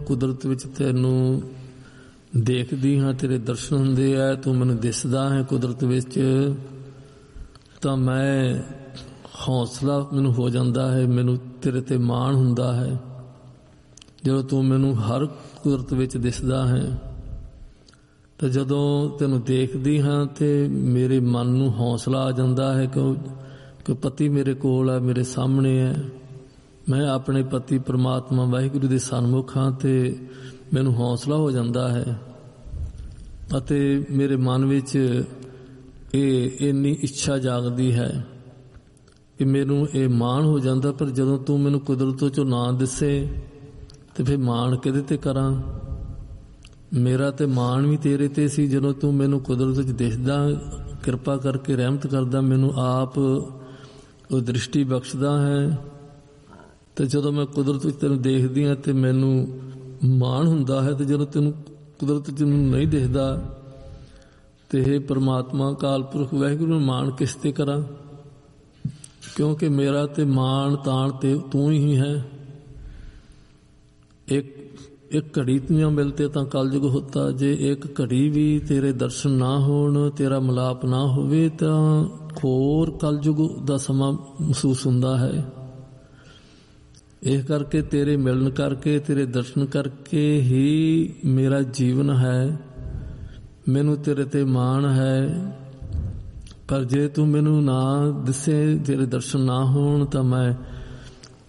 ਕੁਦਰਤ ਵਿੱਚ ਤੈਨੂੰ ਦੇਖਦੀ ਹਾਂ, ਤੇਰੇ ਦਰਸ਼ਨ ਹੁੰਦੇ ਆ, ਤੂੰ ਮੈਨੂੰ ਦਿਸਦਾ ਹੈ ਕੁਦਰਤ ਵਿੱਚ, ਤਾਂ ਮੈਂ ਹੌਸਲਾ ਮੈਨੂੰ ਹੋ ਜਾਂਦਾ ਹੈ, ਮੈਨੂੰ ਤੇਰੇ ਤੇ ਮਾਣ ਹੁੰਦਾ ਹੈ। ਜਦੋਂ ਤੂੰ ਮੈਨੂੰ ਹਰ ਕੁਦਰਤ ਵਿੱਚ ਦਿਸਦਾ ਹੈ ਤਾਂ ਜਦੋਂ ਤੈਨੂੰ ਦੇਖਦੀ ਹਾਂ ਤੇ ਮੇਰੇ ਮਨ ਨੂੰ ਹੌਸਲਾ ਆ ਜਾਂਦਾ ਹੈ ਕਿ ਪਤੀ ਮੇਰੇ ਕੋਲ ਹੈ, ਮੇਰੇ ਸਾਹਮਣੇ ਹੈ, ਮੈਂ ਆਪਣੇ ਪਤੀ ਪਰਮਾਤਮਾ ਵਾਹਿਗੁਰੂ ਦੇ ਸਨਮੁਖ ਹਾਂ ਤੇ ਮੈਨੂੰ ਹੌਸਲਾ ਹੋ ਜਾਂਦਾ ਹੈ। ਅਤੇ ਮੇਰੇ ਮਨ ਵਿੱਚ ਇਹ ਇੰਨੀ ਇੱਛਾ ਜਾਗਦੀ ਹੈ ਕਿ ਮੈਨੂੰ ਇਹ ਮਾਣ ਹੋ ਜਾਂਦਾ। ਪਰ ਜਦੋਂ ਤੂੰ ਮੈਨੂੰ ਕੁਦਰਤ 'ਚੋਂ ਨਾ ਦਿਸੇ ਤੇ ਫਿਰ ਮਾਣ ਕਿਹਦੇ ਤੇ ਕਰਾਂ? ਮੇਰਾ ਤੇ ਮਾਣ ਵੀ ਤੇਰੇ ਤੇ ਸੀ ਜਦੋਂ ਤੂੰ ਮੈਨੂੰ ਕੁਦਰਤ ਵਿੱਚ ਦਿਸਦਾ, ਕਿਰਪਾ ਕਰਕੇ ਰਹਿਮਤ ਕਰਦਾ, ਮੈਨੂੰ ਆਪ ਉਹ ਦ੍ਰਿਸ਼ਟੀ ਬਖਸ਼ਦਾ ਹੈ। ਤੇ ਜਦੋਂ ਮੈਂ ਕੁਦਰਤ ਵਿੱਚ ਤੈਨੂੰ ਦੇਖਦੀ ਹਾਂ ਤੇ ਮੈਨੂੰ ਮਾਣ ਹੁੰਦਾ ਹੈ। ਤੇ ਜਦੋਂ ਤੈਨੂੰ ਕੁਦਰਤ ਵਿੱਚ ਨਹੀਂ ਦਿਖਦਾ ਤੇ ਇਹ ਪਰਮਾਤਮਾ ਅਕਾਲ ਪੁਰਖ ਵਾਹਿਗੁਰੂ ਨੂੰ ਮਾਣ ਕਿਸ ਤੇ ਕਰਾਂ? ਕਿਉਂਕਿ ਮੇਰਾ ਤੇ ਮਾਣ ਤਾਣ ਤੇ ਤੂੰ ਹੀ ਹੈ। ਇੱਕ ਘੜੀ ਤੀਆਂ ਮਿਲਤੇ ਤਾਂ ਕਲਯੁਗ ਹੋਤਾ। ਜੇ ਇੱਕ ਘੜੀ ਵੀ ਤੇਰੇ ਦਰਸ਼ਨ ਨਾ ਹੋਣ, ਤੇਰਾ ਮਿਲਾਪ ਨਾ ਹੋਵੇ ਤਾਂ ਹੋਰ ਕਲਯੁਗ ਦਾ ਸਮਾਂ ਮਹਿਸੂਸ ਹੁੰਦਾ ਹੈ। ਇਸ ਕਰਕੇ ਤੇਰੇ ਮਿਲਣ ਕਰਕੇ, ਤੇਰੇ ਦਰਸ਼ਨ ਕਰਕੇ ਹੀ ਮੇਰਾ ਜੀਵਨ ਹੈ, ਮੈਨੂੰ ਤੇਰੇ ਤੇ ਮਾਣ ਹੈ। ਪਰ ਜੇ ਤੂੰ ਮੈਨੂੰ ਨਾ ਦਿਸੇ, ਤੇਰੇ ਦਰਸ਼ਨ ਨਾ ਹੋਣ ਤਾਂ ਮੈਂ